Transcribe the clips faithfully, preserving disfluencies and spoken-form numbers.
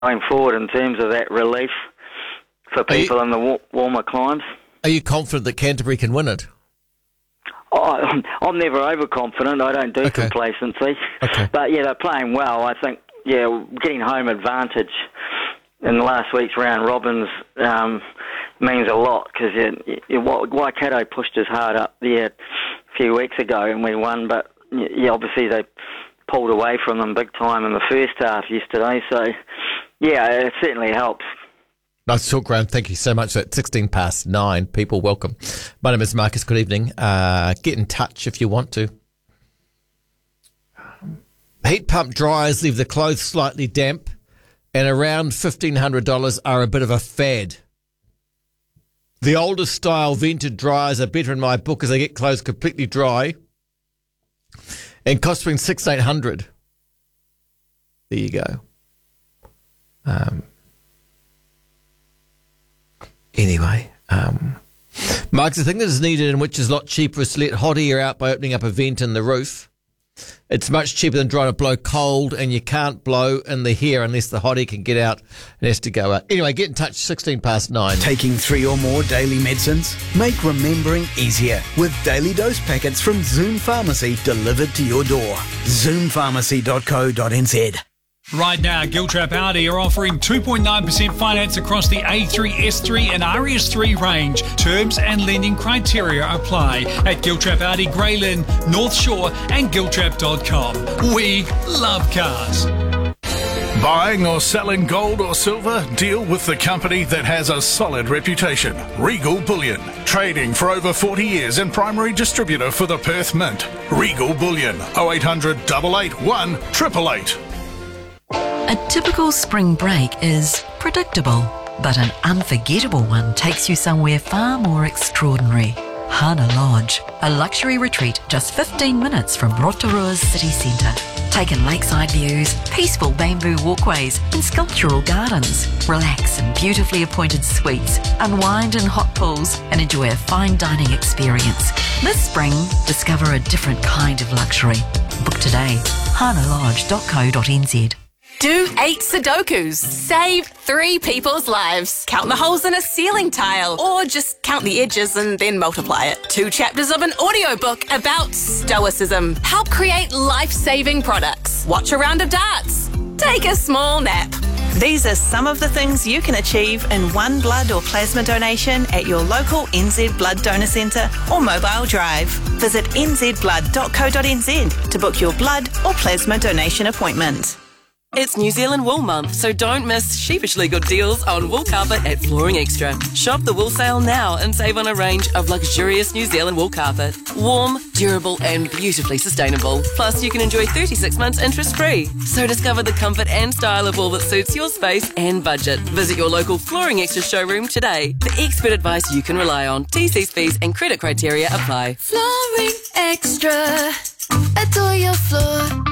going forward in terms of that relief for people you, in the wa- warmer climes. Are you confident that Canterbury can win it? Oh, I'm, I'm never overconfident. I don't do okay. complacency. Okay. But, yeah, they're playing well. I think, yeah, getting home advantage in last week's round robins um, means a lot because Waikato pushed us hard up there a few weeks ago and we won, but yeah, obviously they pulled away from them big time in the first half yesterday, so yeah, it certainly helps. Nice talk, Graham. Thank you so much. At sixteen past nine, people, welcome. My name is Marcus. Good evening. Uh, get in touch if you want to. Heat pump dryers leave the clothes slightly damp, and around fifteen hundred dollars are a bit of a fad. The older style vented dryers are better in my book as they get clothes completely dry and cost between six and eight hundred. There you go. Um, anyway, um, Mark, the thing that is needed and which is a lot cheaper is to let hot air out by opening up a vent in the roof. It's much cheaper than trying to blow cold, and you can't blow in the hair unless the hot air can get out and has to go out. Anyway, get in touch, sixteen past nine. Taking three or more daily medicines? Make remembering easier with daily dose packets from Zoom Pharmacy delivered to your door. zoom pharmacy dot co dot n z. Right now, Giltrap Audi are offering two point nine percent finance across the A three, S three and R S three range. Terms and lending criteria apply at Giltrap Audi, Grey Lynn, North Shore and giltrap dot com. We love cars. Buying or selling gold or silver? Deal with the company that has a solid reputation. Regal Bullion. Trading for over forty years and primary distributor for the Perth Mint. Regal Bullion. oh eight hundred, eight eight one, eight eight eight. A typical spring break is predictable, but an unforgettable one takes you somewhere far more extraordinary. Hana Lodge, a luxury retreat just fifteen minutes from Rotorua's city centre. Take in lakeside views, peaceful bamboo walkways and sculptural gardens. Relax in beautifully appointed suites, unwind in hot pools and enjoy a fine dining experience. This spring, discover a different kind of luxury. Book today, hana lodge dot co dot n z. Do eight Sudokus. Save three people's lives. Count the holes in a ceiling tile, or just count the edges and then multiply it. Two chapters of an audiobook about stoicism. Help create life-saving products. Watch a round of darts. Take a small nap. These are some of the things you can achieve in one blood or plasma donation at your local N Z Blood Donor Centre or Mobile Drive. Visit n z blood dot co dot n z to book your blood or plasma donation appointment. It's New Zealand Wool Month, so don't miss sheepishly good deals on wool carpet at Flooring Extra. Shop the wool sale now and save on a range of luxurious New Zealand wool carpet. Warm, durable and beautifully sustainable. Plus, you can enjoy thirty-six months interest-free. So discover the comfort and style of wool that suits your space and budget. Visit your local Flooring Extra showroom today. The expert advice you can rely on. T Cs, fees and credit criteria apply. Flooring Extra. Adore your floor.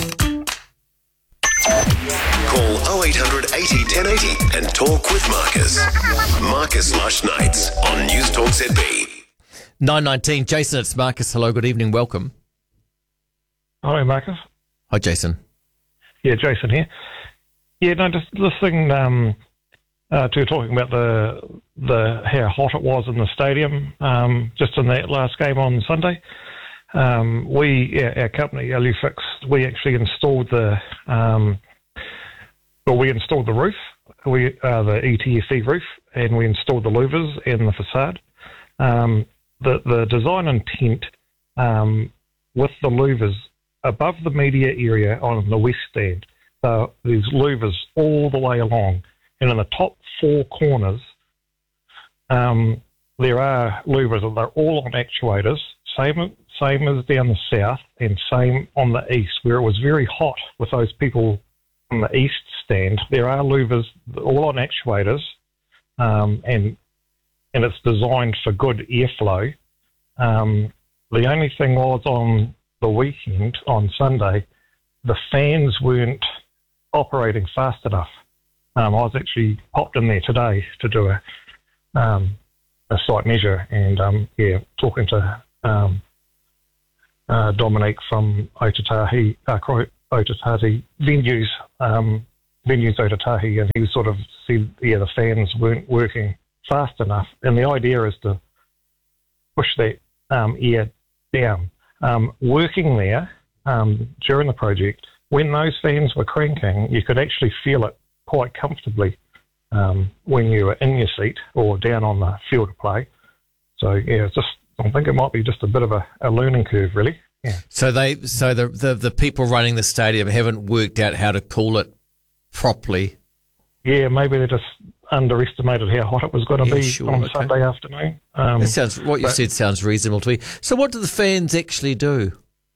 Call oh eight hundred eighty, ten eighty and talk with Marcus. Marcus Lush Nights on News Talk Z B. nine nineteen, Jason, it's Marcus. Hello, good evening, welcome. Hi, Marcus. Hi, Jason. Yeah, Jason here. Yeah, no, just listening um, uh, to talking about the the how hot it was in the stadium um, just in that last game on Sunday. Um, we, our, our company, Alufix, we actually installed the, um, well, we installed the roof, we uh, the E T F E roof, and we installed the louvers and the facade. Um, the the design intent um, with the louvers above the media area on the west stand. So there's louvers all the way along, and in the top four corners, um, there are louvers, and they're all on actuators. Same. Same as down the south and same on the east, where it was very hot with those people on the east stand. There are louvers all on actuators, um, and and it's designed for good airflow. Um, the only thing was on the weekend, on Sunday, the fans weren't operating fast enough. Um, I was actually popped in there today to do a um, a site measure, and um, yeah, talking to um, Uh, Dominique from Otatahi, uh, Otatahi Venues, um, venues out of Tahi, and he sort of said, yeah, the fans weren't working fast enough. And the idea is to push that um, air down. Um, working there um, during the project, when those fans were cranking, you could actually feel it quite comfortably um, when you were in your seat or down on the field of play. So, yeah, it's just I think it might be just a bit of a, a learning curve, really. Yeah. So they, so the, the the people running the stadium haven't worked out how to cool it properly. Yeah, maybe they just underestimated how hot it was going to Yeah, be sure, on okay. Sunday afternoon. Um, That sounds what you but- said sounds reasonable to me. So what do the fans actually do?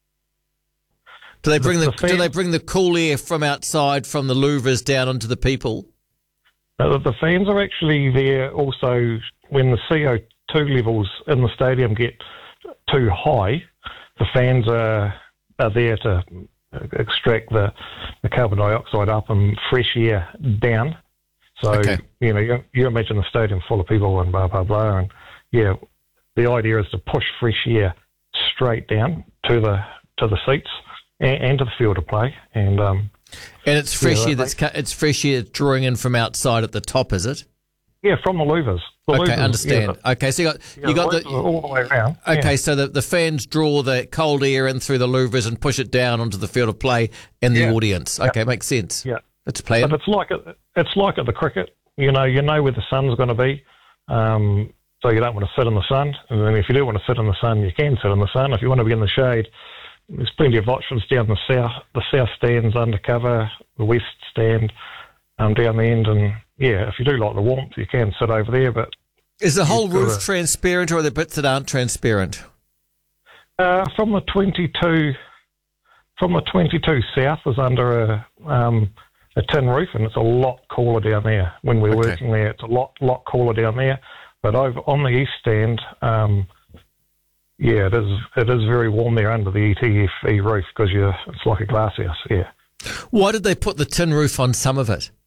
Do they bring the, The- the do fan- they bring the cool air from outside from the louvers down onto the people? Uh, the fans are actually there also when the C O two levels in the stadium get too high. The fans are are there to extract the, the carbon dioxide up and fresh air down. So, Okay. you know, you, you imagine a stadium full of people and blah, blah, blah. And, yeah, the idea is to push fresh air straight down to the to the seats and, and to the field of play. And um, And it's fresh Yeah, air that's cu- it's fresh air drawing in from outside at the top, is it? yeah, from the louvers. The Okay, louvers, understand. yeah, Okay, so you got yeah, you got louvers the are all the way around. okay, yeah. so the, the fans draw the cold air in through the louvers and push it down onto the field of play and the Yeah. audience. Okay, makes sense. Yeah. That's playing. But it's like it, it's like at the cricket. You know, you know where the sun's going to be, um, so you don't want to sit in the sun. And then if you do want to sit in the sun, you can sit in the sun. If you want to be in the shade, there's plenty of options down the south. The south stand's undercover, the west stand um, down the end, and yeah, if you do like the warmth, you can sit over there. But Is the whole you've got roof to- transparent, or are there bits that aren't transparent? Uh, from the twenty-two, from the twenty-two south is under a um, a tin roof, and it's a lot cooler down there. When we're Okay. working there, it's a lot lot cooler down there. But over on the east stand, um, yeah, it is it is very warm there under the E T F E roof because you it's like a glass house. Yeah, Why did they put the tin roof on some of it?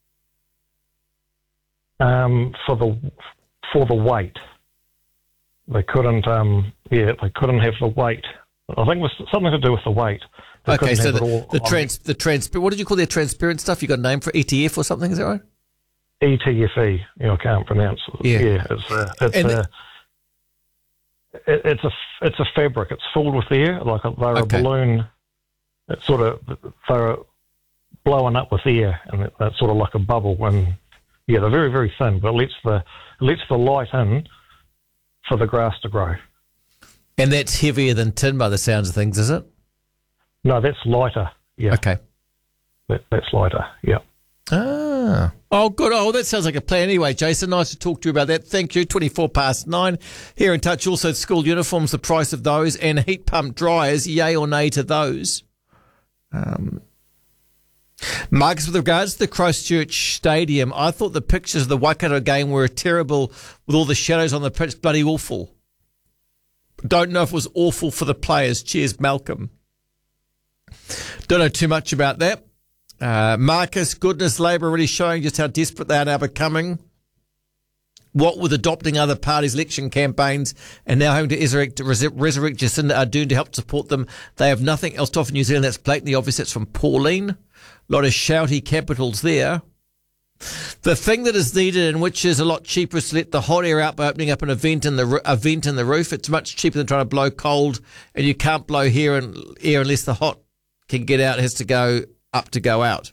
um, for the for the weight, they couldn't. Um, yeah, they couldn't have the weight. I think it was something to do with the weight. They Okay, couldn't so have the it all the on- trans the trans what did you call their transparent stuff? You got a name for E T F or something? Is that right? E T F E. You know, I can't pronounce it. Yeah. Yeah, it's a, it's And a, it, it's a, it's a fabric. It's filled with air, like a, they're Okay. a balloon. It's sort of, they're blowing up with air, and it, that's sort of like a bubble. And yeah, they're very, very thin, but it lets the, it lets the light in for the grass to grow. And that's heavier than tin by the sounds of things, is it? No, that's lighter. Yeah. Okay. That, that's lighter. Yeah. Ah. Oh, good. Oh, that sounds like a plan. Anyway, Jason, nice to talk to you about that. Thank you. twenty-four past nine. Here in touch also school uniforms, the price of those, and heat pump dryers, yay or nay to those. Um, Marcus, with regards to the Christchurch Stadium, I thought the pictures of the Waikato game were terrible with all the shadows on the pitch, bloody awful. Don't know if it was awful for the players. Cheers, Malcolm. Don't know too much about that. Uh, Marcus, goodness, Labour really showing just how desperate they are now becoming. What with adopting other parties' election campaigns and now having to resurrect, res- resurrect Jacinda Ardern to help support them, they have nothing else to offer New Zealand. That's blatantly obvious. That's from Pauline. A lot of shouty capitals there. The thing that is needed and which is a lot cheaper is to let the hot air out by opening up an event in the ro- a vent in the roof. It's much cheaper than trying to blow cold, and you can't blow here and air unless the hot can get out. It has to go up to go out.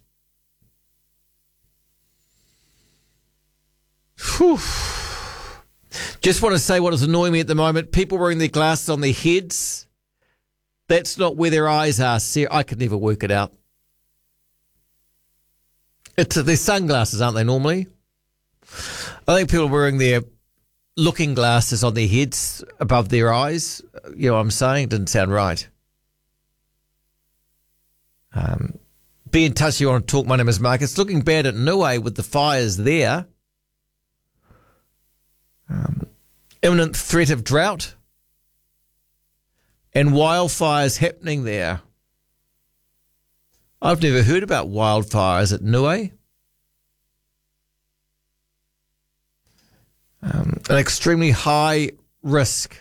Whew. Just want to say what is annoying me at the moment. People wearing their glasses on their heads. That's not where their eyes are. See, I could never work it out. It's they're sunglasses, aren't they, normally? I think people are wearing their looking glasses on their heads above their eyes. You know what I'm saying? It didn't sound right. Um, be in touch if you want to talk. My name is Mark. It's looking bad at Niue with the fires there. Um, imminent threat of drought and wildfires happening there. I've never heard about wildfires at Niue. Um, an extremely high risk.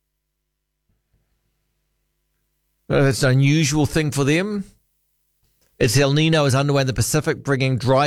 I don't know if it's an unusual thing for them. It's El Nino is underway in the Pacific, bringing dry